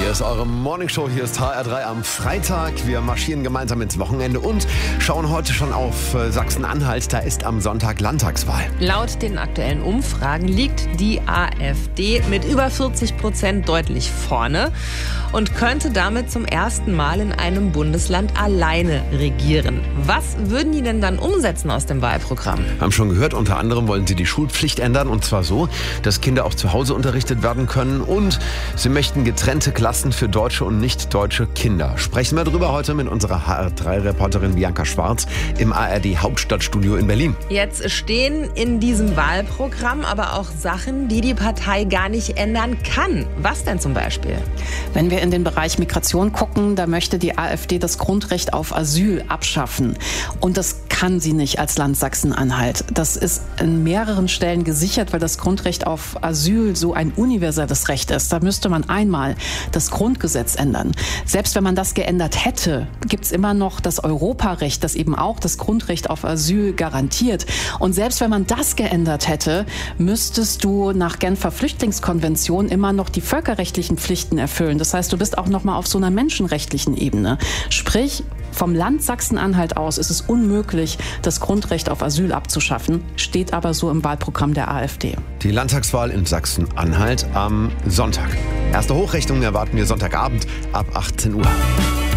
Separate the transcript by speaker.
Speaker 1: Hier ist eure Morningshow, hier ist HR3 am Freitag. Wir marschieren gemeinsam ins Wochenende und schauen heute schon auf Sachsen-Anhalt. Da ist am Sonntag Landtagswahl.
Speaker 2: Laut den aktuellen Umfragen liegt die AfD mit über 40% deutlich vorne und könnte damit zum ersten Mal in einem Bundesland alleine regieren. Was würden die denn dann umsetzen aus dem Wahlprogramm?
Speaker 1: Haben schon gehört, unter anderem wollen sie die Schulpflicht ändern, und zwar so, dass Kinder auch zu Hause unterrichtet werden können, und sie möchten getrennte Klassen für deutsche und nicht deutsche Kinder. Sprechen wir drüber heute mit unserer HR3-Reporterin Bianca Schwarz im ARD-Hauptstadtstudio in Berlin.
Speaker 2: Jetzt stehen in diesem Wahlprogramm aber auch Sachen, die die Partei gar nicht ändern kann. Was denn zum Beispiel?
Speaker 3: Wenn wir in den Bereich Migration gucken, da möchte die AfD das Grundrecht auf Asyl abschaffen. Und das kann sie nicht als Land Sachsen-Anhalt. Das ist in mehreren Stellen gesichert, weil das Grundrecht auf Asyl so ein universelles Recht ist. Da müsste man einmal das Grundgesetz ändern. Selbst wenn man das geändert hätte, gibt es immer noch das Europarecht, das eben auch das Grundrecht auf Asyl garantiert. Und selbst wenn man das geändert hätte, müsstest du nach Genfer Flüchtlingskonvention immer noch die völkerrechtlichen Pflichten erfüllen. Das heißt, du bist auch noch mal auf so einer menschenrechtlichen Ebene. Sprich, vom Land Sachsen-Anhalt aus ist es unmöglich, das Grundrecht auf Asyl abzuschaffen, steht aber so im Wahlprogramm der AfD.
Speaker 1: Die Landtagswahl in Sachsen-Anhalt am Sonntag. Erste Hochrechnungen erwarten wir Sonntagabend ab 18 Uhr.